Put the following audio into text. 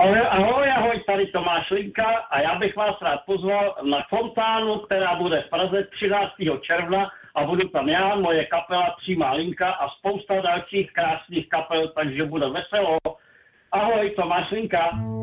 Ahoj, tady Tomáš Linka a já bych vás rád pozval na fontánu, která bude v Praze 13. června a budu tam já, moje kapela Přímá linka a spousta dalších krásných kapel, takže bude veselo. Ahoj, Tomáš Linka.